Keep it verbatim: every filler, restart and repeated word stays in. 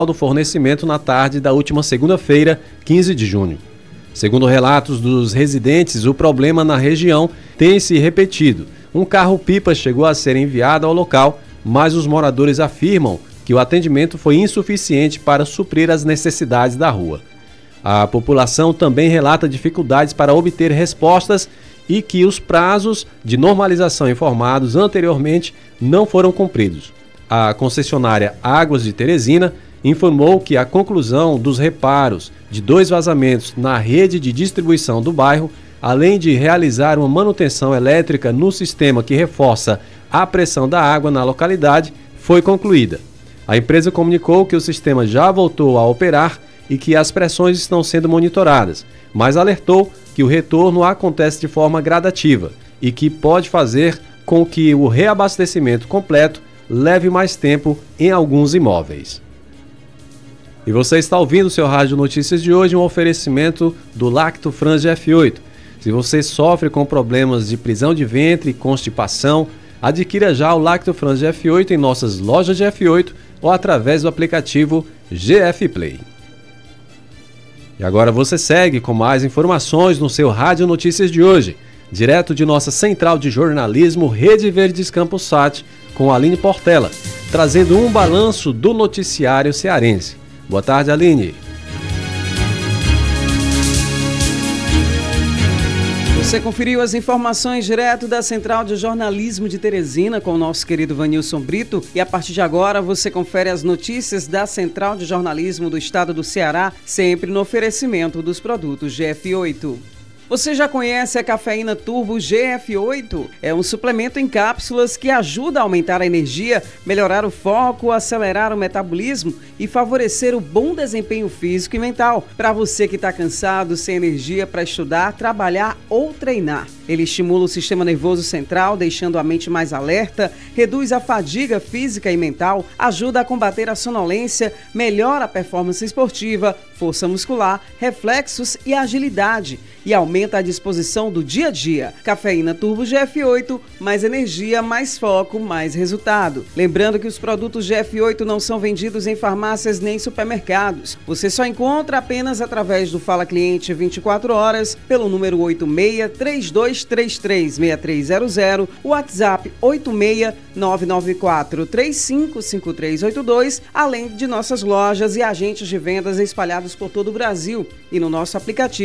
do fornecimento na tarde da última segunda-feira, quinze de junho. Segundo relatos dos residentes, o problema na região tem se repetido. Um carro-pipa chegou a ser enviado ao local, mas os moradores afirmam que o atendimento foi insuficiente para suprir as necessidades da rua. A população também relata dificuldades para obter respostas e que os prazos de normalização informados anteriormente não foram cumpridos. A concessionária Águas de Teresina informou que a conclusão dos reparos de dois vazamentos na rede de distribuição do bairro, além de realizar uma manutenção elétrica no sistema que reforça a pressão da água na localidade, foi concluída. A empresa comunicou que o sistema já voltou a operar e que as pressões estão sendo monitoradas, mas alertou que o retorno acontece de forma gradativa e que pode fazer com que o reabastecimento completo leve mais tempo em alguns imóveis. E você está ouvindo o seu Rádio Notícias de hoje, um oferecimento do Lactofrans G F oito. Se você sofre com problemas de prisão de ventre e constipação, adquira já o Lactofrans G F oito em nossas lojas G F oito ou através do aplicativo G F Play. E agora você segue com mais informações no seu Rádio Notícias de hoje, direto de nossa central de jornalismo Rede Verdes Campos Sat, com Aline Portela, trazendo um balanço do noticiário cearense. Boa tarde, Aline. Você conferiu as informações direto da Central de Jornalismo de Teresina com o nosso querido Vanilson Brito, e a partir de agora você confere as notícias da Central de Jornalismo do Estado do Ceará, sempre no oferecimento dos produtos G F oito. Você já conhece a Cafeína Turbo G F oito? É um suplemento em cápsulas que ajuda a aumentar a energia, melhorar o foco, acelerar o metabolismo e favorecer o bom desempenho físico e mental. Para você que está cansado, sem energia para estudar, trabalhar ou treinar. Ele estimula o sistema nervoso central, deixando a mente mais alerta, reduz a fadiga física e mental, ajuda a combater a sonolência, melhora a performance esportiva, força muscular, reflexos e agilidade, e aumenta a disposição do dia a dia. Cafeína Turbo G F oito, mais energia, mais foco, mais resultado. Lembrando que os produtos G F oito não são vendidos em farmácias nem supermercados. Você só encontra apenas através do Fala Cliente vinte e quatro horas, pelo número oito seis três dois três três seis três zero zero, o WhatsApp oito seis nove nove quatro três cinco cinco três oito dois, além de nossas lojas e agentes de vendas espalhados por todo o Brasil e no nosso aplicativo